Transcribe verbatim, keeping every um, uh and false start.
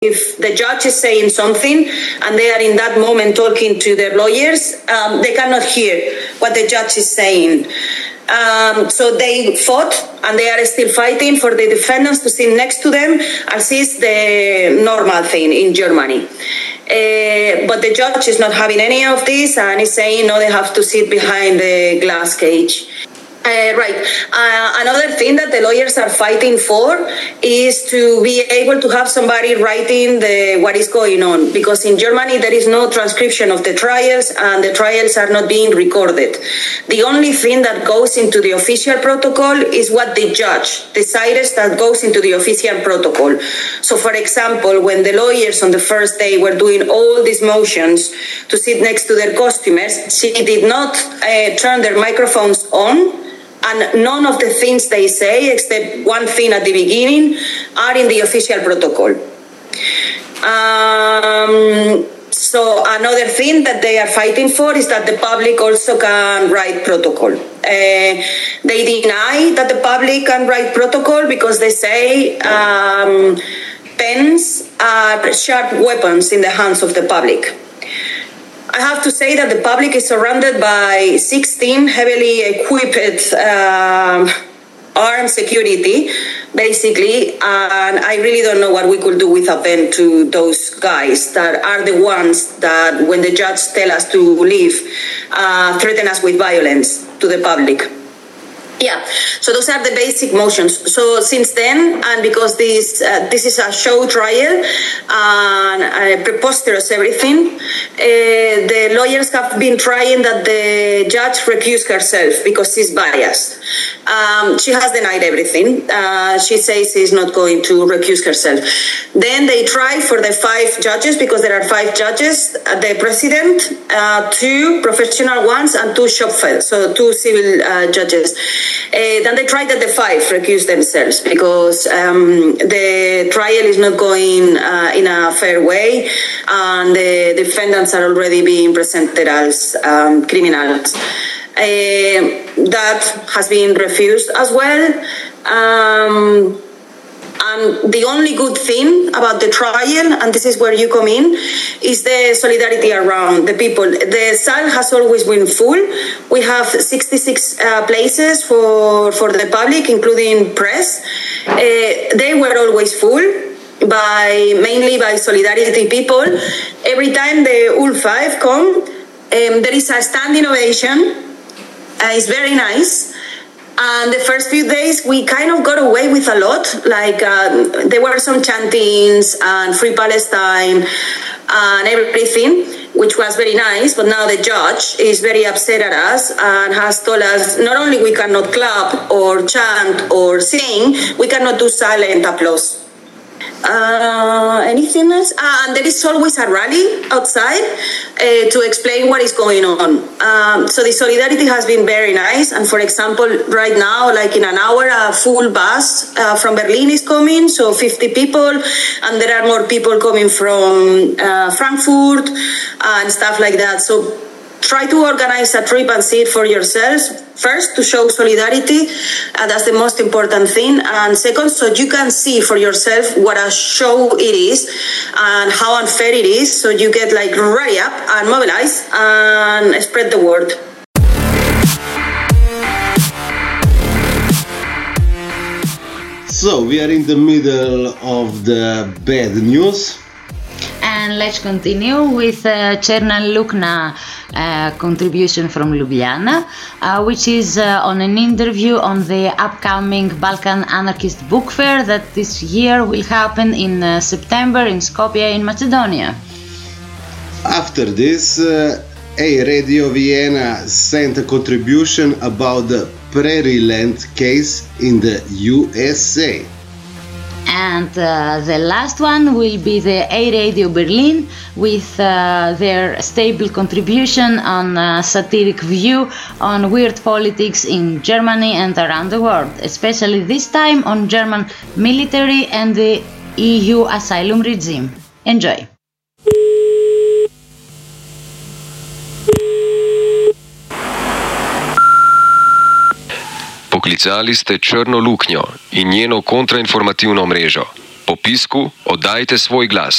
If the judge is saying something and they are in that moment talking to their lawyers, um, they cannot hear what the judge is saying. Um, so they fought, and they are still fighting for the defendants to sit next to them, as is the normal thing in Germany. Uh, but the judge is not having any of this, and is saying, no, they have to sit behind the glass cage. Uh, right. Uh, another thing that the lawyers are fighting for is to be able to have somebody writing the what is going on, because in Germany there is no transcription of the trials and the trials are not being recorded. The only thing that goes into the official protocol is what the judge decided that goes into the official protocol. So, for example, when the lawyers on the first day were doing all these motions to sit next to their customers, she did not uh, turn their microphones on. And none of the things they say, except one thing at the beginning, are in the official protocol. Um, so another thing that they are fighting for is that the public also can write protocol. Uh, they deny that the public can write protocol because they say um, pens are sharp weapons in the hands of the public. I have to say that the public is surrounded by sixteen heavily equipped um, armed security, basically, and I really don't know what we could do with a pen to those guys that are the ones that, when the judge tell us to leave, uh, threaten us with violence to the public. Yeah, so those are the basic motions. So since then, and because this uh, this is a show trial and uh, preposterous everything, uh, the lawyers have been trying that the judge recuse herself because she's biased. Um, she has denied everything. Uh, she says she's not going to recuse herself. Then they try for the five judges, because there are five judges, uh, the president, uh, two professional ones, and two Schöpfel, so two civil uh, judges. Uh, then they tried that the five recuse themselves because um, the trial is not going uh, in a fair way, and the defendants are already being presented as um, criminals. Uh, that has been refused as well. Um, And the only good thing about the trial, and this is where you come in, is the solidarity around the people. The saal has always been full. We have sixty-six uh, places for, for the public, including press. Uh, they were always full, by mainly by solidarity people. Every time the U L five come, um, there is a standing ovation. Uh, it's very nice. And the first few days, we kind of got away with a lot. Like, uh, there were some chantings and Free Palestine and everything, which was very nice. But now the judge is very upset at us and has told us not only we cannot clap or chant or sing, we cannot do silent applause. Uh, anything else? Ah, and there is always a rally outside uh, to explain what is going on. Um, so the solidarity has been very nice. And for example, right now, like in an hour, a full bus uh, from Berlin is coming, so fifty people, and there are more people coming from uh, Frankfurt and stuff like that. So try to organize a trip and see it for yourselves. First, to show solidarity, uh, that's the most important thing. And second, so you can see for yourself what a show it is and how unfair it is. So you get like ready up and mobilize and spread the word. So we are in the middle of the bad news. And let's continue with uh, Černá Lukna uh, contribution from Ljubljana, uh, which is uh, on an interview on the upcoming Balkan Anarchist Book Fair that this year will happen in uh, September in Skopje in Macedonia. After this, uh, A Radio Vienna sent a contribution about the Prairie Land case in the U S A. And uh, the last one will be the A Radio Berlin with uh, their stable contribution on a satiric view on weird politics in Germany and around the world, especially this time on German military and the E U asylum regime. Enjoy! Poklicali ste Črno luknjo in njeno kontrainformativno mrežo. popisku oddajte svoj glas.